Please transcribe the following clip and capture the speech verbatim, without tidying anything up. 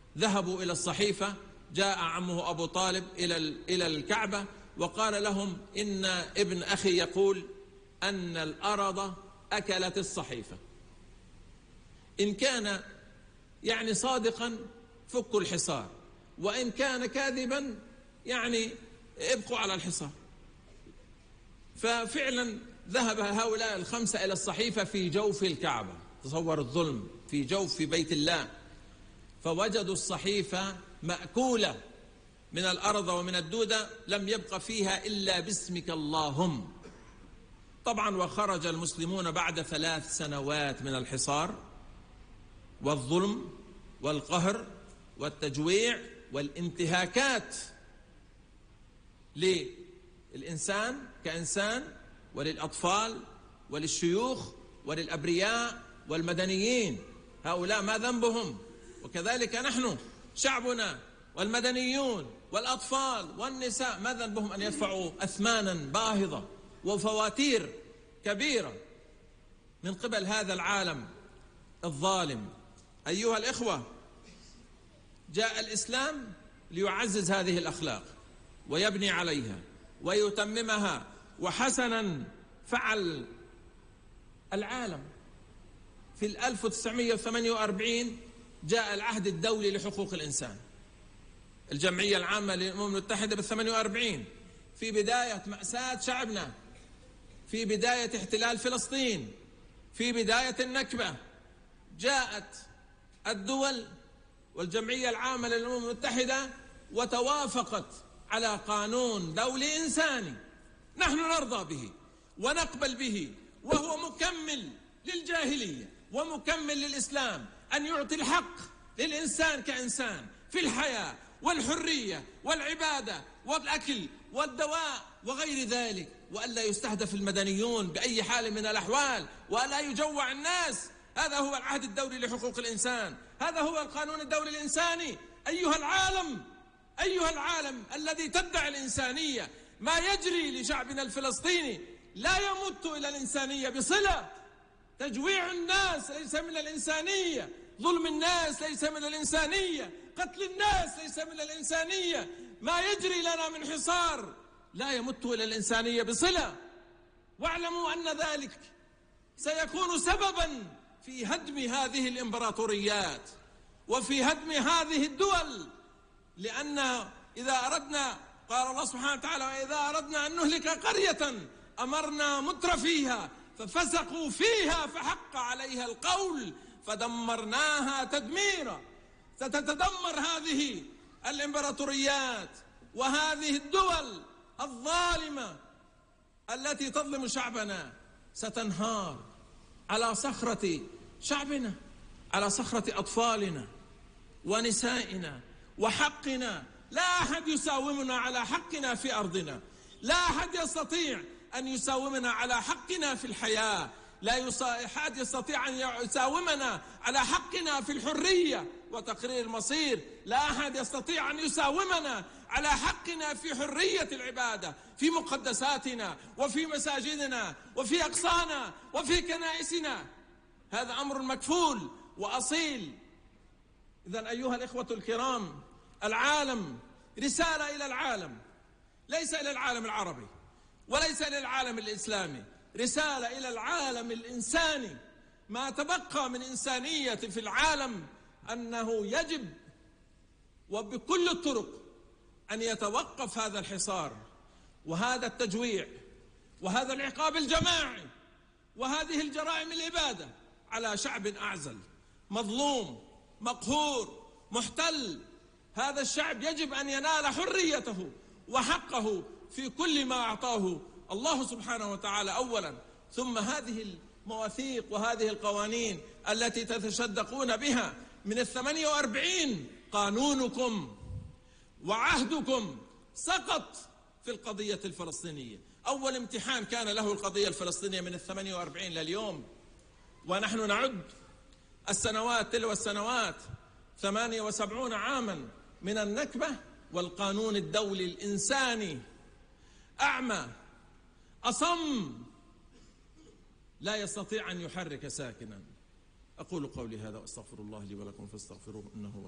ذهبوا إلى الصحيفة، جاء عمه أبو طالب إلى إلى الكعبة وقال لهم إن ابن أخي يقول أن الأرض أكلت الصحيفة، إن كان يعني صادقا فكوا الحصار، وإن كان كاذبا يعني ابقوا على الحصار. ففعلا ذهب هؤلاء الخمسة إلى الصحيفة في جوف الكعبة، تصور الظلم، في جوف في بيت الله، فوجدوا الصحيفة مأكولة من الأرض ومن الدودة، لم يبق فيها إلا باسمك اللهم. طبعا وخرج المسلمون بعد ثلاث سنوات من الحصار والظلم والقهر والتجويع والانتهاكات للإنسان كإنسان، وللأطفال وللشيوخ وللأبرياء والمدنيين. هؤلاء ما ذنبهم؟ وكذلك نحن شعبنا والمدنيون والأطفال والنساء ما ذنبهم أن يدفعوا أثمانا باهظة وفواتير كبيرة من قبل هذا العالم الظالم؟ أيها الإخوة، جاء الإسلام ليعزز هذه الأخلاق ويبني عليها ويتممها، وحسنا فعل العالم. في الألف وتسعمائة وثمانية وأربعين جاء العهد الدولي لحقوق الإنسان، الجمعية العامة للأمم المتحدة بالثمانية وأربعين، في بداية مأساة شعبنا، في بداية احتلال فلسطين، في بداية النكبة، جاءت الدول والجمعية العامة للأمم المتحدة وتوافقت على قانون دولي إنساني نحن نرضى به ونقبل به، وهو مكمل للجاهلية ومكمل للإسلام، أن يعطي الحق للإنسان كإنسان في الحياة والحرية والعبادة والأكل والدواء وغير ذلك، وألا يستهدف المدنيون بأي حال من الأحوال، وألا يجوع الناس. هذا هو العهد الدولي لحقوق الإنسان، هذا هو القانون الدولي الإنساني. أيها العالم، أيها العالم الذي تدعي الإنسانية، ما يجري لشعبنا الفلسطيني لا يمت إلى الإنسانية بصلة. تجويع الناس ليس من الإنسانية، ظلم الناس ليس من الإنسانية، قتل الناس ليس من الإنسانية، ما يجري لنا من حصار لا يمت إلى الإنسانية بصلة. واعلموا أن ذلك سيكون سببا في هدم هذه الإمبراطوريات وفي هدم هذه الدول، لأن إذا أردنا، قال الله سبحانه وتعالى: وإذا أردنا أن نهلك قرية أمرنا متر فيها ففسقوا فيها فحق عليها القول فدمرناها تدميرا. ستتدمر هذه الإمبراطوريات وهذه الدول الظالمة التي تظلم شعبنا، ستنهار على صخرة شعبنا، على صخرة أطفالنا ونسائنا وحقنا. لا أحد يساومنا على حقنا في أرضنا، لا أحد يستطيع أن يساومنا على حقنا في الحياة، لا أحد يستطيع أن يساومنا على حقنا في الحرية وتقرير المصير، لا أحد يستطيع أن يساومنا على حقنا في حرية العبادة في مقدساتنا وفي مساجدنا وفي أقصانا وفي كنائسنا. هذا أمر مكفول وأصيل. إذن أيها الإخوة الكرام، العالم، رسالة إلى العالم، ليس إلى العالم العربي وليس إلى العالم الإسلامي، رسالة إلى العالم الإنساني. ما تبقى من إنسانية في العالم أنه يجب وبكل الطرق أن يتوقف هذا الحصار وهذا التجويع وهذا العقاب الجماعي وهذه الجرائم الإبادة على شعب أعزل مظلوم مقهور محتل. هذا الشعب يجب أن ينال حريته وحقه في كل ما أعطاه الله سبحانه وتعالى أولا، ثم هذه المواثيق وهذه القوانين التي تتصدقون بها من الثمانية وأربعين. قانونكم وعهدكم سقط في القضية الفلسطينية. أول امتحان كان له القضية الفلسطينية من الثمانية وأربعين لليوم، ونحن نعد السنوات تلو السنوات، ثمانية وسبعون عاما من النكبة، والقانون الدولي الإنساني أعمى أصم لا يستطيع أن يحرك ساكنا. أقول قولي هذا وأستغفر الله لي ولكم فاستغفروه إنه